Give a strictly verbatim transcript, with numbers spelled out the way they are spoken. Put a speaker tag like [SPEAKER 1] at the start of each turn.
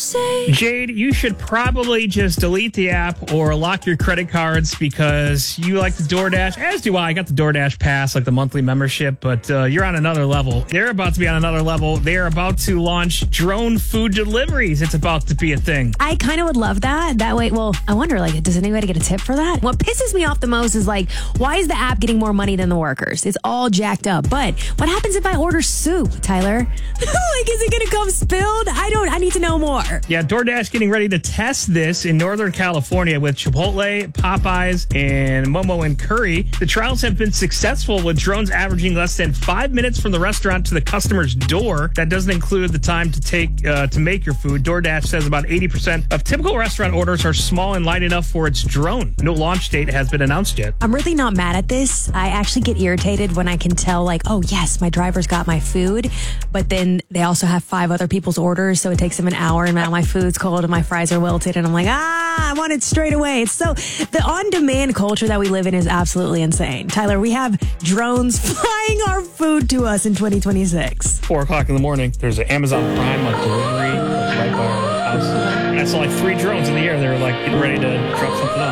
[SPEAKER 1] say?
[SPEAKER 2] Jade, you should probably just delete the app or lock your credit cards because you like the DoorDash, as do I. I got the DoorDash Pass, like the monthly membership, but uh, you're on another level. They're about to be on another level. They're about to launch drone food deliveries. It's about to be a thing.
[SPEAKER 1] I kind of would love that. That way, well, I wonder, like, does anybody get a tip for that? What pisses me off the most is, like, why is the app getting more money than the workers? It's all jacked up. But what happens if I order soup, Tyler? Like, is it going to come spilled? I don't, I need to know more.
[SPEAKER 2] Yeah, DoorDash getting ready to test this in Northern California with Chipotle, Popeyes, and Momo and Curry. The trials have been successful with drones averaging less than five minutes from the restaurant to the customer's door. That doesn't include the time to take uh, to make your food. DoorDash says about eighty percent of typical restaurant orders are small and light enough for its drone. No launch date has been announced yet.
[SPEAKER 1] I'm really not mad at this. I actually get irritated when I can tell, like, oh, yes, my driver's got my food, but then they also have five other people's orders, so it takes them an hour, and now my food's cold and my fries are wilted, and I'm like, ah, I want it straight away. It's so, the on-demand culture that we live in is absolutely insane. Tyler, we have drones flying our food to us in twenty twenty-six.
[SPEAKER 2] Four o'clock in the morning, there's an Amazon Prime like delivery right by our house. And I saw like three drones in the air. They were like getting ready to drop something off.